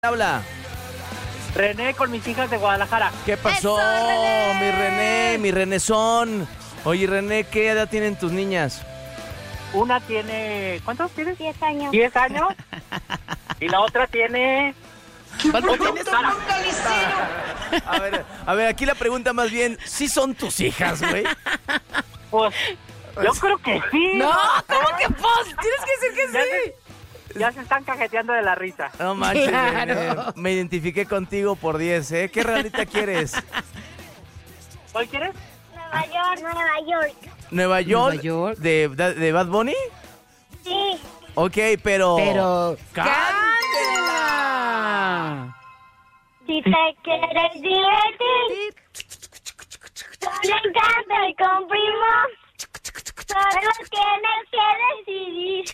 Habla. René con mis hijas de Guadalajara. ¿Qué pasó, ¡Eso, René! mi René, mi Renezón? Oye, René, ¿qué edad tienen tus niñas? Una tiene... ¿Cuántos tienes? 10 años. 10 años. Y la otra tiene... ¿Cuánto tienes? A ver, aquí la pregunta más bien, ¿sí son tus hijas, güey? Pues... Yo creo que sí. No, ¿cómo que pues? Tienes que decir que sí. Ya se están cajeteando de la risa. No manches, Claro. René, me identifiqué contigo por 10, ¿eh? ¿Qué realita quieres? ¿Cuál quieres? Nueva York. Nueva York. ¿Nueva York? ¿Nueva York? ¿De Bad Bunny? Sí. Ok, pero... Pero... ¡cántela! Si te quieres divertir, con Encanto y con Primo, solo tienes que decidir.